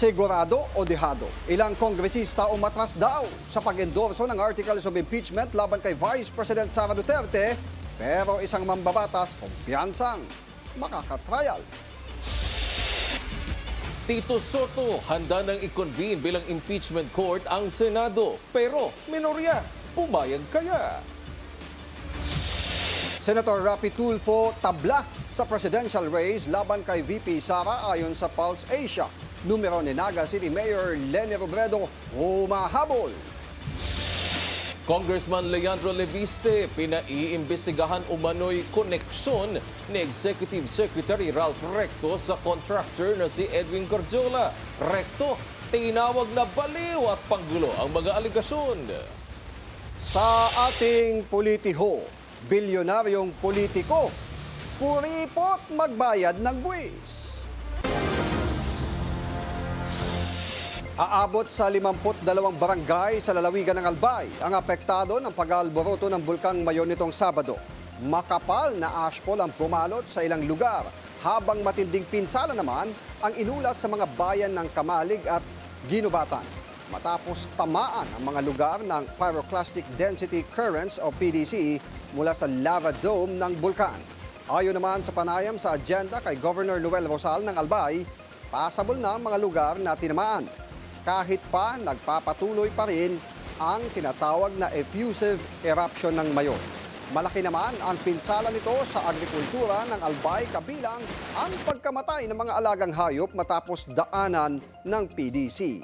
Sigurado o dehado? Ilang kongresista umatras daw sa pag-endorso ng articles of impeachment laban kay Vice President Sara Duterte, pero isang mambabatas kumpiyansang makakatrial. Tito Soto, handa nang i-convene bilang impeachment court ang Senado. Pero minorya, pumayag kaya? Senator Rapi Tulfo tabla sa presidential race laban kay VP Sara ayon sa Pulse Asia. Numero ni Naga City Mayor Leni Robredo humahabol. Congressman Leandro Leviste, pinaiimbestigahan umano'y koneksyon ni Executive Secretary Ralph Recto sa contractor na si Edwin Gordiola. Recto, tinawag na baliw at panggulo ang mga aligasyon. Sa ating politiho, bilyonaryong politiko, kuripot magbayad ng buwis. Aabot sa 52 barangay sa lalawigan ng Albay ang apektado ng pag-aalboroto ng Bulkang Mayon nitong Sabado. Makapal na ashfall ang pumalot sa ilang lugar, habang matinding pinsala naman ang inulat sa mga bayan ng Kamalig at Ginubatan. Matapos tamaan ang mga lugar ng pyroclastic density currents o PDC mula sa lava dome ng bulkan. Ayon naman sa panayam sa agenda kay Governor Noel Rosal ng Albay, pasabol na ang mga lugar na tinamaan. Kahit pa nagpapatuloy pa rin ang tinatawag na effusive eruption ng Mayon. Malaki naman ang pinsala nito sa agrikultura ng Albay, kabilang ang pagkamatay ng mga alagang hayop matapos daanan ng PDC.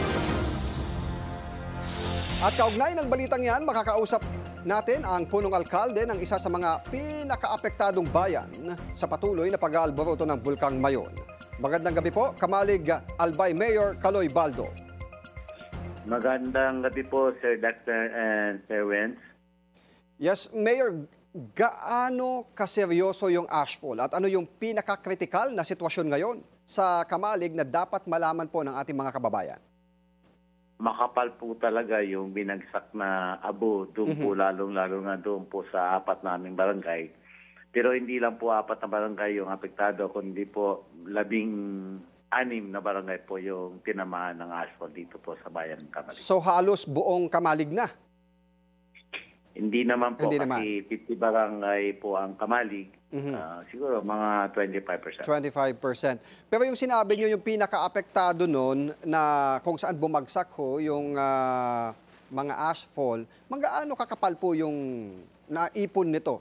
At kaugnay ng balitang yan, makakausap natin ang punong alkalde ng isa sa mga pinakaapektadong bayan sa patuloy na pag-aalboroto ng Bulkang Mayon. Magandang gabi po, Kamalig Albay Mayor Kaloy Baldo. Magandang gabi po, Sir Dr. and Sir Wenz. Yes, Mayor, gaano kaseryoso yung ashfall at ano yung pinaka-critical na sitwasyon ngayon sa Kamalig na dapat malaman po ng ating mga kababayan? Makapal po talaga yung binagsak na abo doon po, lalong-lalo na doon po sa apat naming barangay. Pero hindi lang po apat na barangay yung apektado, kundi po 16 na barangay po yung tinamaan ng ashfall dito po sa bayan ng Kamalig. So halos buong Kamalig na? Hindi naman po, Hindi kasi 50 barangay po ang Kamalig. Siguro mga 25%. 25%. Pero yung sinabi nyo, yung pinaka-apektado nun na kung saan bumagsak ho yung mga ashfall, magaano kakapal po yung naipon nito?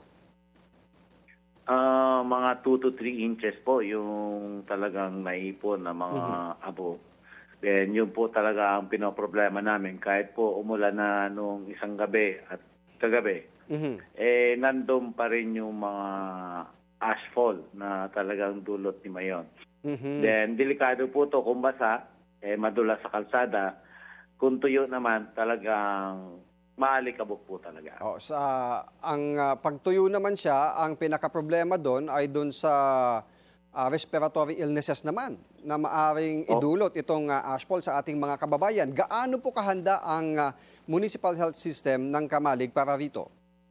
Mga 2 to 3 inches po yung talagang naipon na mga abo. Then yun po talaga ang pinoproblema namin. Kahit po umulan na nung isang gabi at kagabi, nandun pa rin yung mga ashfall na talagang dulot ni Mayon. Then delikado po to kung basa, madulas sa kalsada. Kung tuyo naman, talagang maalikabok po talaga. Ang pagtuyo naman siya, ang pinaka-problema doon ay doon sa respiratory illnesses naman na maaring idulot itong ashfall sa ating mga kababayan. Gaano po kahanda ang municipal health system ng Kamalig para rito?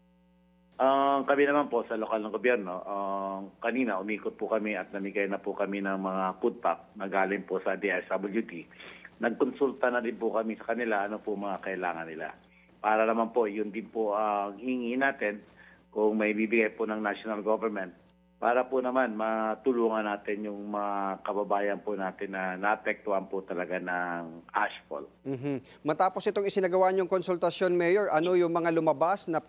Kami naman po sa lokal ng gobyerno, kanina umikot po kami at namigay na po kami ng mga food pack na galing po sa DSWD. Nagkonsulta na din po kami sa kanila ano po mga kailangan nila. Para naman po, yun din po ang hihingi natin kung may bibigay po ng national government. Para po naman matulungan natin yung mga kababayan po natin na naapektuhan po talaga ng ashfall. Matapos itong isinagawa niyong konsultasyon, Mayor, ano yung mga lumabas na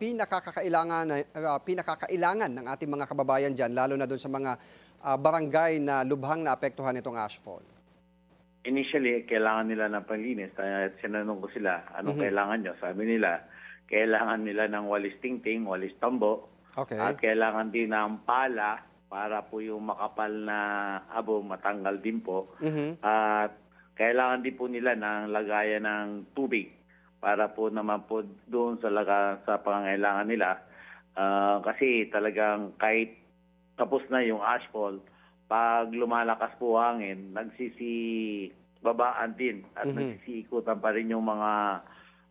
pinakakailangan ng ating mga kababayan dyan, lalo na doon sa mga barangay na lubhang naapektuhan itong ashfall? Initially, kailangan nila ng panlinis. Sinanong ko sila, anong kailangan nyo? Sabi nila, kailangan nila ng walis tingting, walis tambo. Okay. At kailangan din ng pala para po yung makapal na abo matanggal din po. At kailangan din po nila ng lagayan ng tubig para po naman po doon sa pangangailangan nila. Kasi talagang kahit tapos na yung ashfall, pag lumalakas po hangin, nagsisibabaan din at nagsisiikutan pa rin yung mga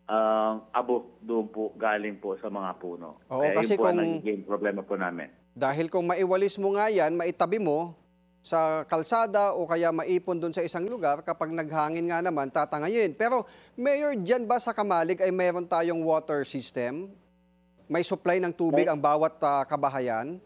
abo doon po, galing po sa mga puno. Oo, kaya kasi yun po kung ang nagiging problema po namin. dahil kung maiwalis mo nga yan, maitabi mo, sa kalsada o kaya maipon doon sa isang lugar. Kapag naghangin nga naman, tatangayin. Pero Mayor, dyan ba sa Kamalig ay meron tayong water system? May supply ng tubig ang bawat kabahayan?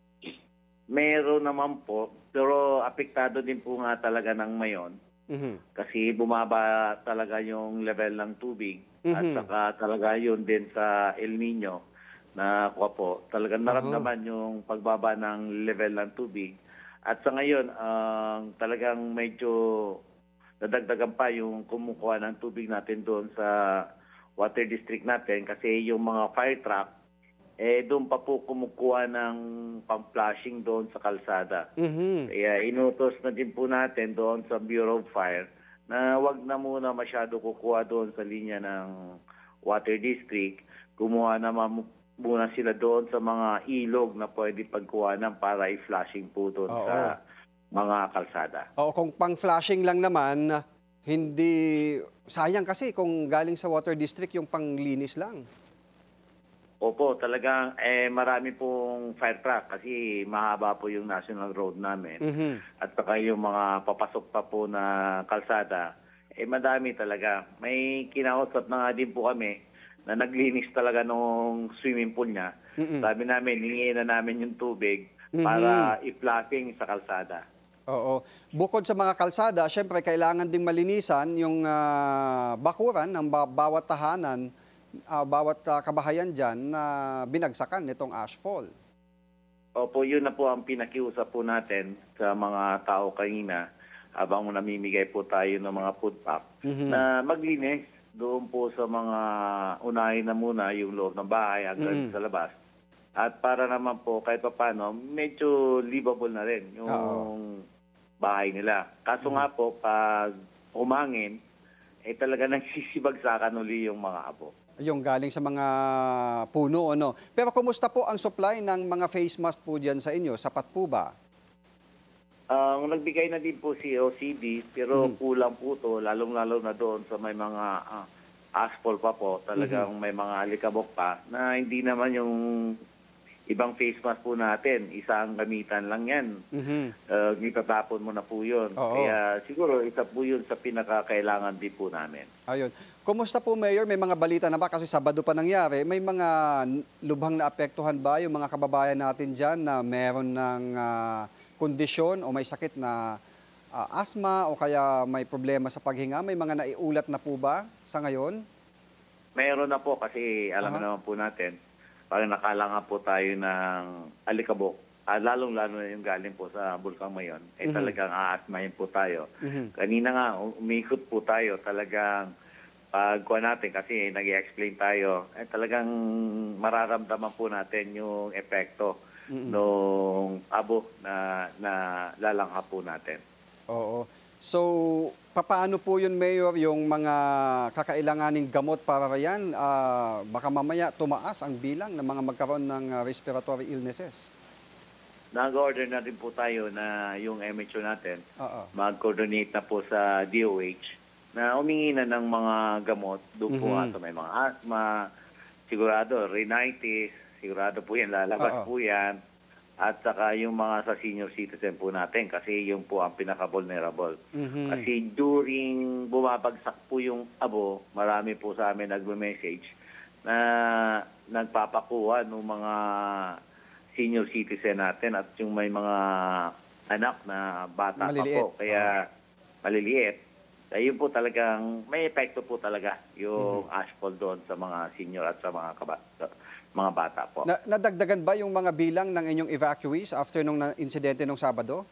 Meron naman po, pero apektado din po nga talaga ng Mayon. Kasi bumaba talaga yung level ng tubig at saka talaga yun din sa El Nino na po, talagang naramdaman yung pagbaba ng level ng tubig. At sa ngayon, talagang medyo nadagdagan pa yung kumukuha ng tubig natin doon sa water district natin kasi yung mga fire truck, doon pa po kumukuha ng pang-flushing doon sa kalsada. Kaya inutos na din po natin doon sa Bureau of Fire na wag na muna masyado kukuha doon sa linya ng water district. Kumuha naman muna sila doon sa mga ilog na pwede pagkuhanan para i-flushing po doon sa mga kalsada. Oo, kung pang-flashing lang naman, hindi sayang kasi kung galing sa water district yung panglinis lang. Opo, talagang marami pong fire truck kasi mahaba po yung national road namin. At saka yung mga papasok pa po na kalsada, madami talaga. May kinausap na nga din po kami na naglinis talaga nung swimming pool niya. Sabi namin, hingin na namin yung tubig para i-flushing sa kalsada. Oo. Bukod sa mga kalsada, syempre kailangan ding malinisan yung bakuran ng bawat tahanan, bawat kabahayan dyan na binagsakan nitong ashfall. Opo, yun na po ang pinakiusap po natin sa mga tao kanina habang namimigay po tayo ng mga food pack na maglinis doon po sa mga unahin na muna yung loob ng bahay hanggang sa labas. At para naman po kahit pa paano, medyo livable na rin yung bahay nila. Kaso nga po, pag umangin, talaga nagsisibagsakan uli yung mga abo. Yung galing sa mga puno, ano. Pero kumusta po ang supply ng mga face mask po dyan sa inyo? Sapat po ba? Nagbigay na din po si OCD, pero kulang po to, lalong-lalo na doon sa may mga asphalt pa po, talagang may mga alikabok pa, na hindi naman yung ibang face mask po natin, isang gamitan lang yan. Itatapon mo na po yun. Kaya siguro isa po yun sa pinakakailangan din po namin. Ayun. Kumusta po, Mayor? May mga balita na ba? Kasi Sabado pa nangyari. May mga lubhang na apektuhan ba yung mga kababayan natin dyan na meron ng kondisyon o may sakit na asthma o kaya may problema sa paghinga? May mga naiulat na po ba sa ngayon? Mayroon na po kasi alam naman po natin, parang nakalanga po tayo ng alikabok. Lalong-lalo na yung galing po sa Bulkang Mayon. Talagang aasmahin po tayo. Kanina nga, umikot po tayo. Talagang pagkuha natin kasi nag-i-explain tayo, talagang mararamdaman po natin yung epekto nung abo na lalangha po natin. Oo. So, paano po yun, Mayor, yung mga kakailanganing gamot para yan? Baka mamaya tumaas ang bilang ng mga magkaroon ng respiratory illnesses. Nag-order na rin po tayo na yung MHO natin, mag-coordinate na po sa DOH na humingi na ng mga gamot doon po sa may mga asthma, sigurado rhinitis, sigurado po yan, lalabas po yan. At saka yung mga sa senior citizen po natin kasi yung po ang pinaka-vulnerable. Kasi during bumabagsak po yung abo, marami po sa amin nagme-message na nagpapakuha ng mga senior citizen natin at yung may mga anak na bata maliliit pa po, kaya maliliit. Kaya yun po talagang, may epekto po talaga yung ashfall doon sa mga senior at sa mga bata po. Nadagdagan ba yung mga bilang ng inyong evacuees after nung insidente nung Sabado?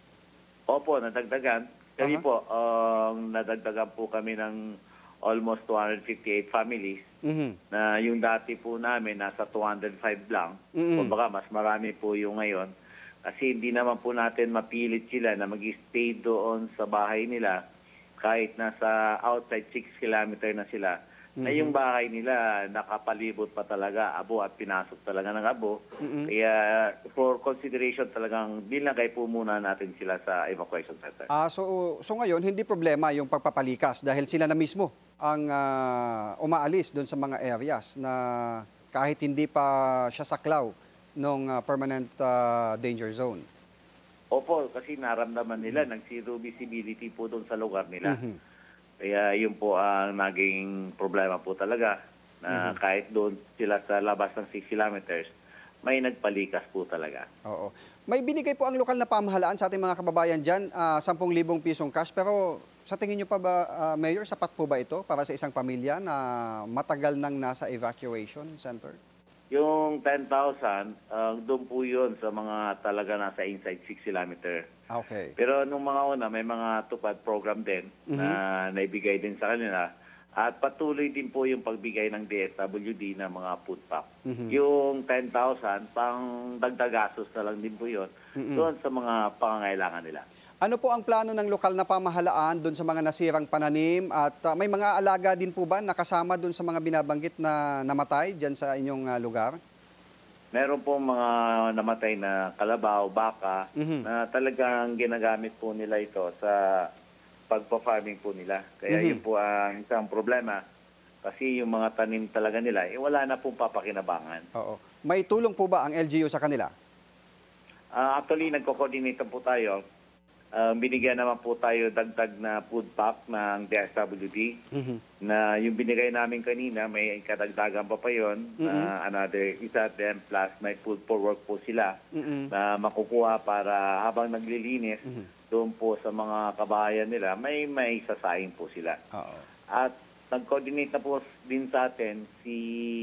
Opo, nadagdagan. Kasi po, nadagdagan po kami ng almost 258 families na yung dati po namin nasa 205 lang. Kumbaga, mas marami po yung ngayon. Kasi hindi naman po natin mapilit sila na mag-stay doon sa bahay nila kahit nasa outside 6 kilometer na sila. Na yung bahay nila nakapalibot pa talaga abo at pinasok talaga ng abo. Kaya for consideration talagang binagay po muna natin sila sa evacuation center. So ngayon hindi problema yung pagpapalikas dahil sila na mismo ang umaalis doon sa mga areas na kahit hindi pa siya saklaw ng permanent danger zone. Opo, kasi naramdaman nila nag-zero visibility po doon sa lugar nila. Kaya yun po ang naging problema po talaga na kahit doon sila sa labas ng 6 kilometers, may nagpalikas po talaga. Oo. May binigay po ang lokal na pamahalaan sa ating mga kababayan dyan, 10,000 pisong cash. Pero sa tingin nyo pa ba, Mayor, sapat po ba ito para sa isang pamilya na matagal nang nasa evacuation center? Yung 10,000, doon po yun sa mga talaga nasa inside 6 kilometer. Okay. Pero nung mga una, may mga tupad program din na naibigay din sa kanila. At patuloy din po yung pagbigay ng DSWD ng mga food pack. Yung 10,000, pang dagdagastos na lang din po yun doon sa mga pangangailangan nila. Ano po ang plano ng lokal na pamahalaan doon sa mga nasirang pananim at may mga alaga din po ba nakasama doon sa mga binabanggit na namatay dyan sa inyong lugar? Meron po mga namatay na kalabaw, baka na talagang ginagamit po nila ito sa pagpa-farming po nila. Kaya yun po ang isang problema kasi yung mga tanim talaga nila, wala na pong papakinabangan. Oo. May tulong po ba ang LGU sa kanila? Actually, nagko-coordinate po tayo. Binigyan naman po tayo dagdag na food pack ng DSWD na yung binigay namin kanina, may kadagdagan pa yun na another isa din plus may food for work po sila na makukuha para habang naglilinis doon po sa mga kabahayan nila, may sasaing po sila. At nag-coordinate na po din sa atin si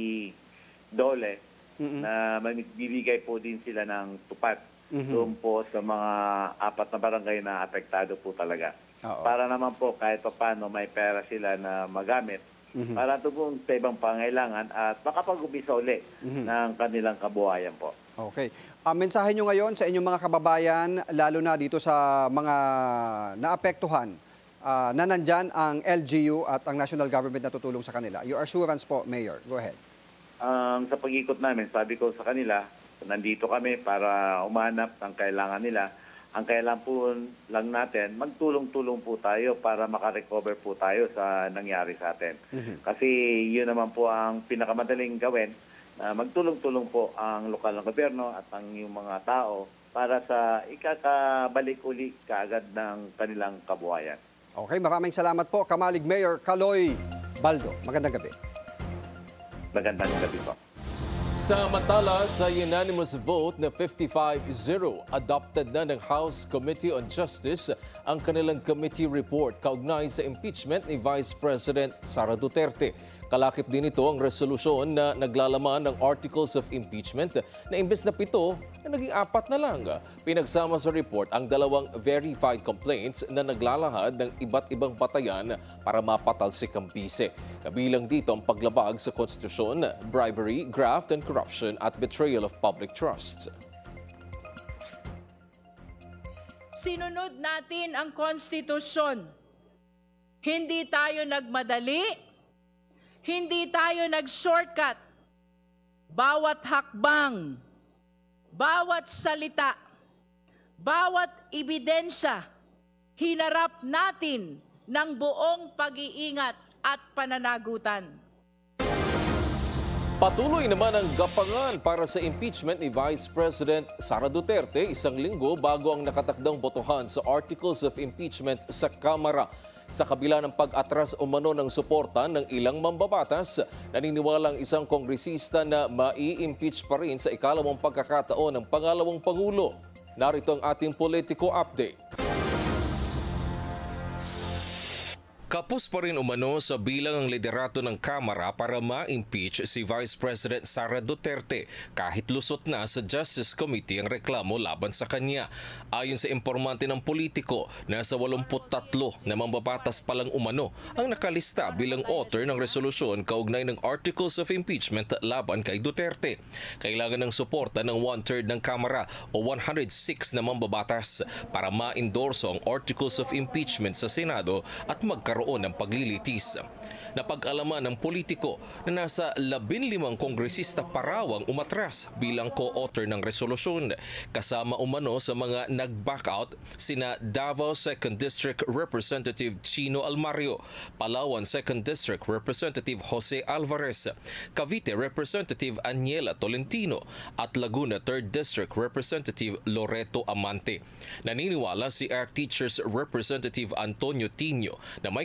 Dole na magbibigay po din sila ng tupat doon po sa mga 4 na barangay na apektado po talaga. Para naman po kahit pa paano may pera sila na magamit para tugon sa ibang pangailangan at makapag-ubisa uli ng kanilang kabuhayan po. Okay. Mensahe nyo ngayon sa inyong mga kababayan, lalo na dito sa mga naapektuhan na nandyan ang LGU at ang national government na tutulong sa kanila. Your assurance po, Mayor. Go ahead. Sa pag-ikot namin, sabi ko sa kanila, nandito kami para umanap ng kailangan nila. Ang kailangan po lang natin, magtulong-tulong po tayo para makarecover po tayo sa nangyari sa atin. Kasi yun naman po ang pinakamadaling gawin, magtulong-tulong po ang lokal na gobyerno at ang yung mga tao para sa ikakabalik uli kaagad ng kanilang kabuhayan. Okay, maraming salamat po, Kamalig Mayor Kaloy Baldo. Magandang gabi. Magandang gabi po. Samantala, sa unanimous vote na 55-0, adopted na ng House Committee on Justice ang kanilang committee report kaugnay sa impeachment ni Vice President Sara Duterte. Kalakip din ito ang resolusyon na naglalaman ng Articles of Impeachment na imbes na 7, naging 4 na lang. Pinagsama sa report ang 2 verified complaints na naglalahad ng iba't ibang batayan para mapatalsik ang bise. Kabilang dito ang paglabag sa konstitusyon, bribery, graft and corruption at betrayal of public trust. Sinunod natin ang konstitusyon. Hindi tayo nagmadali. Hindi tayo nag-shortcut. Bawat hakbang, bawat salita, bawat ebidensya, hinarap natin ng buong pag-iingat at pananagutan. Patuloy naman ang gapangan para sa impeachment ni Vice President Sara Duterte 1 linggo bago ang nakatakdang botohan sa Articles of Impeachment sa Kamara. Sa kabila ng pag-atras umano ng suporta ng ilang mambabatas, naniniwalang isang kongresista na mai-impeach pa rin sa ikalawang pagkakataon ng pangalawang Pangulo. Narito ang ating politiko update. Kapos pa rin umano sa bilang ang liderato ng Kamara para ma-impeach si Vice President Sara Duterte kahit lusot na sa Justice Committee ang reklamo laban sa kanya. Ayon sa impormante ng politiko, nasa 83 na mambabatas pa lang umano ang nakalista bilang author ng resolusyon kaugnay ng Articles of Impeachment laban kay Duterte. Kailangan ng suporta ng 1/3 ng Kamara o 106 na mambabatas para ma-endorso ang Articles of Impeachment sa Senado at magkaroon nagkaroon ng paglilitis. Napag-alaman ng politiko na nasa 15 kongresista parawang umatras bilang co-author ng resolusyon. Kasama umano sa mga nag-back out sina Davao 2nd District Representative Chino Almario, Palawan 2nd District Representative Jose Alvarez, Cavite Representative Aniela Tolentino at Laguna 3rd District Representative Loreto Amante. Naniniwala si ARC Teachers Representative Antonio Tino na may